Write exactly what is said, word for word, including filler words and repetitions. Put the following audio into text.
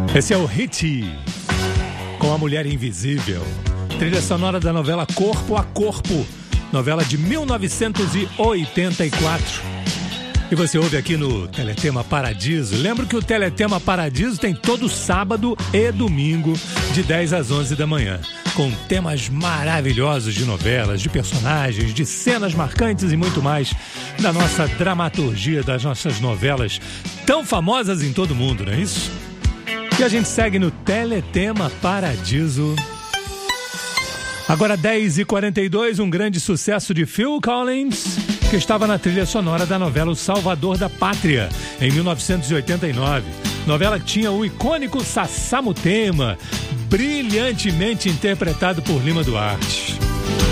Esse é o Hit com a Mulher Invisível, trilha sonora da novela Corpo a Corpo, novela de mil novecentos e oitenta e quatro. E você ouve aqui no Teletema Paradiso. Lembro que o Teletema Paradiso tem todo sábado e domingo, de dez às onze da manhã, com temas maravilhosos de novelas, de personagens, de cenas marcantes e muito mais da nossa dramaturgia, das nossas novelas tão famosas em todo mundo, não é isso? E a gente segue no Teletema Paradiso. Agora dez e quarenta e dois, um grande sucesso de Phil Collins, que estava na trilha sonora da novela O Salvador da Pátria, em mil novecentos e oitenta e nove. Novela que tinha o icônico Sassamutema, brilhantemente interpretado por Lima Duarte.